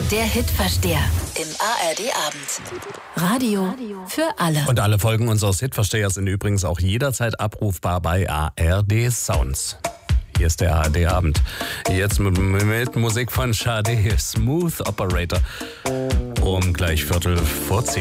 Der Hitversteher im ARD-Abend. Radio für alle. Und alle Folgen unseres Hitverstehers sind übrigens auch jederzeit abrufbar bei ARD Sounds. Hier ist der ARD-Abend. Jetzt mit Musik von Sade, Smooth Operator. Um gleich 10:15.